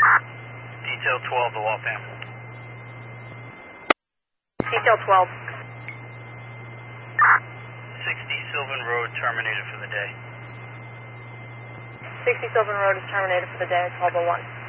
Detail 12 to Waltham. Detail 12. 60 Sylvan Road terminated for the day. 60 Sylvan Road is terminated for the day at 12:01.